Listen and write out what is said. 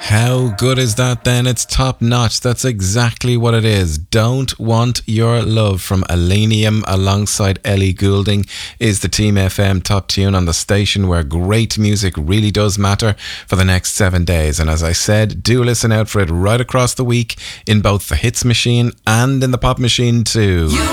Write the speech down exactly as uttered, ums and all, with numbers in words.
How good is that then? It's top notch. That's exactly what it is. Don't Want Your Love from Elenium alongside Ellie Goulding is the Team F M top tune on the station where great music really does matter for the next seven days. And as I said, do listen out for it right across the week in both the Hits Machine and in the Pop Machine too.